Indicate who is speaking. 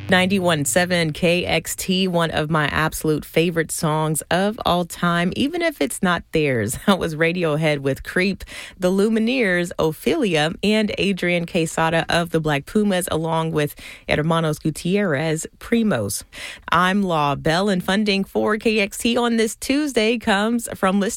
Speaker 1: 91.7 KXT, one of my absolute favorite songs of all time, even if it's not theirs. That was Radiohead with Creep, the Lumineers, Ophelia, and Adrian Quesada of the Black Pumas, along with Hermanos Gutierrez, Primos. I'm Law Bell, and funding for KXT on this Tuesday comes from